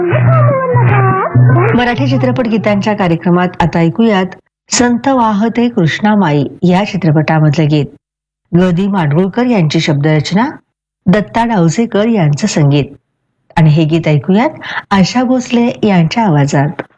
मराठी चित्रपट गीतांच्या कार्यक्रमात आता ऐकूयात संत वाहते कृष्णामाई या चित्रपटामधलं गीत. ग.दी. माडगुळकर यांची शब्दरचना, दत्ता डावजेकर यांचं संगीत. आणि हे गीत ऐकूयात आशा भोसले यांच्या आवाजात.